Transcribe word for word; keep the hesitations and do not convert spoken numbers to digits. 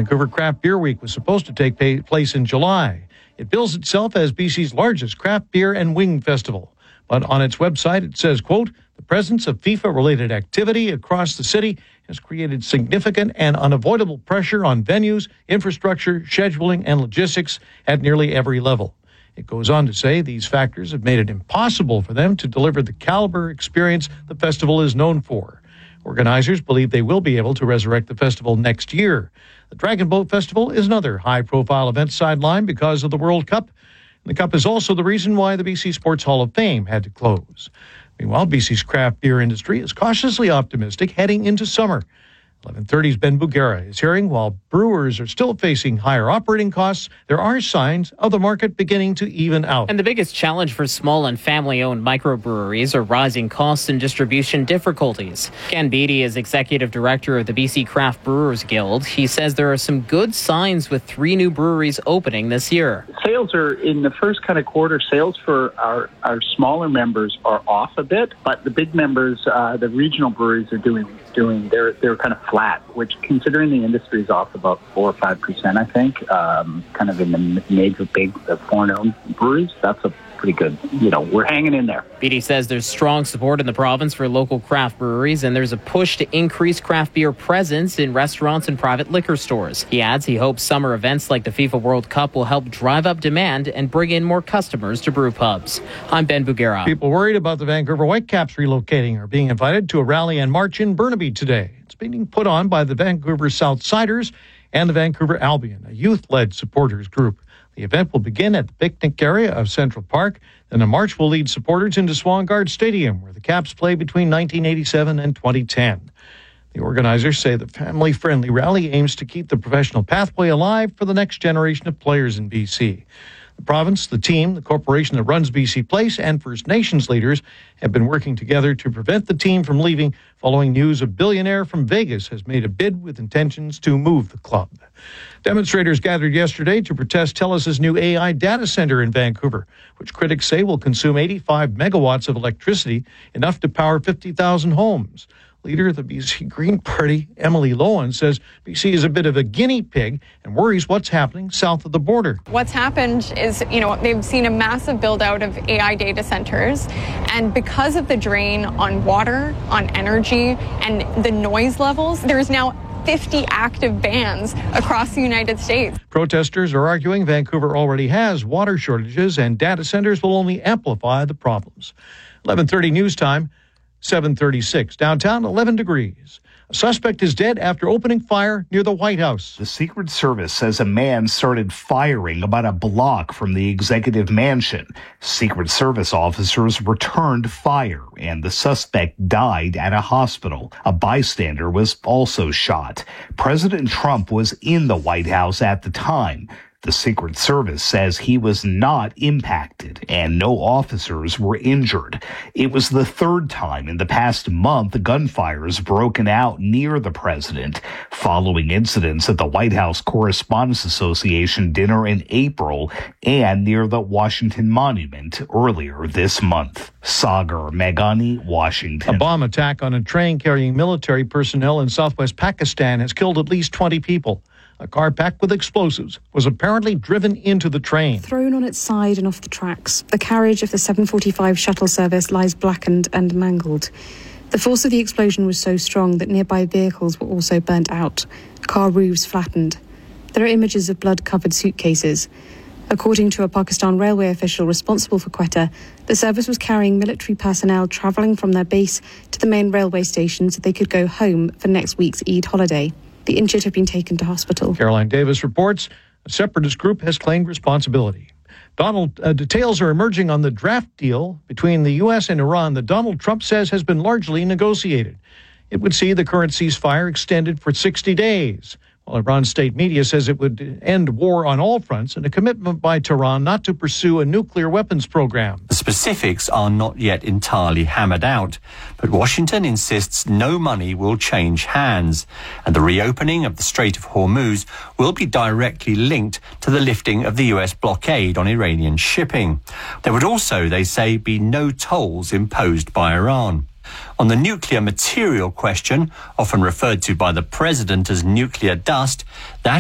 Vancouver Craft Beer Week was supposed to take pay- place in July. It bills itself as B C's largest craft beer and wing festival. But on its website, it says, quote, the presence of FIFA-related activity across the city has created significant and unavoidable pressure on venues, infrastructure, scheduling, and logistics at nearly every level. It goes on to say these factors have made it impossible for them to deliver the caliber experience the festival is known for. Organizers believe they will be able to resurrect the festival next year. The Dragon Boat Festival is another high-profile event sidelined because of the World Cup. The Cup is also the reason why the B C Sports Hall of Fame had to close. Meanwhile, B C's craft beer industry is cautiously optimistic heading into summer. eleven thirty's Ben Bugera is hearing while brewers are still facing higher operating costs, there are signs of the market beginning to even out. And the biggest challenge for small and family-owned microbreweries are rising costs and distribution difficulties. Ken Beattie is executive director of the B C Craft Brewers Guild. He says there are some good signs with three new breweries opening this year. Sales are in the first kind of quarter. Sales for our, our smaller members are off a bit, but the big members, uh, the regional breweries are doing doing they're they're kind of flat, which considering the industry is off about four or five percent, I think, um, kind of in the major big the foreign-owned breweries. That's a pretty good, you know, we're hanging in there. Beattie says there's strong support in the province for local craft breweries, and there's a push to increase craft beer presence in restaurants and private liquor stores. He adds he hopes summer events like the FIFA World Cup will help drive up demand and bring in more customers to brew pubs. I'm Ben Bugera. People worried about the Vancouver Whitecaps relocating are being invited to a rally and march in Burnaby today. It's being put on by the Vancouver Southsiders and the Vancouver Albion, a youth-led supporters group. The event will begin at the picnic area of Central Park. Then the march will lead supporters into Swangard Stadium, where the Caps played between nineteen eighty-seven and twenty ten. The organizers say the family-friendly rally aims to keep the professional pathway alive for the next generation of players in B C. The province, the team, the corporation that runs B C Place, and First Nations leaders have been working together to prevent the team from leaving following news a billionaire from Vegas has made a bid with intentions to move the club. Demonstrators gathered yesterday to protest TELUS's new A I data center in Vancouver, which critics say will consume eighty-five megawatts of electricity, enough to power fifty thousand homes. Leader of the B C Green Party, Emily Lohan, says B C is a bit of a guinea pig and worries what's happening south of the border. What's happened is, you know, they've seen a massive build out of A I data centers, and because of the drain on water, on energy, and the noise levels, there's now fifty active bans across the United States. Protesters are arguing Vancouver already has water shortages and data centers will only amplify the problems. eleven thirty news time. seven thirty-six. Downtown, eleven degrees. A suspect is dead after opening fire near the White House. The Secret Service says a man started firing about a block from the executive mansion. Secret Service officers returned fire, and the suspect died at a hospital. A bystander was also shot. President Trump was in the White House at the time. The Secret Service says he was not impacted and no officers were injured. It was the third time in the past month gunfire has broken out near the president, following incidents at the White House Correspondents Association dinner in April and near the Washington Monument earlier this month. Sagar Meghani, Washington. A bomb attack on a train carrying military personnel in southwest Pakistan has killed at least twenty people. A car packed with explosives was apparently driven into the train. Thrown on its side and off the tracks, the carriage of the seven forty-five shuttle service lies blackened and mangled. The force of the explosion was so strong that nearby vehicles were also burnt out. Car roofs flattened. There are images of blood-covered suitcases. According to a Pakistan railway official responsible for Quetta, the service was carrying military personnel travelling from their base to the main railway station so they could go home for next week's Eid holiday. The injured have been taken to hospital. Caroline Davis reports a separatist group has claimed responsibility. Donald uh, details are emerging on the draft deal between the U S and Iran that Donald Trump says has been largely negotiated. It would see the current ceasefire extended for sixty days, while Iran's state media says it would end war on all fronts and a commitment by Tehran not to pursue a nuclear weapons program. The specifics are not yet entirely hammered out, but Washington insists no money will change hands, and the reopening of the Strait of Hormuz will be directly linked to the lifting of the U S blockade on Iranian shipping. There would also, they say, be no tolls imposed by Iran. On the nuclear material question, often referred to by the president as nuclear dust, that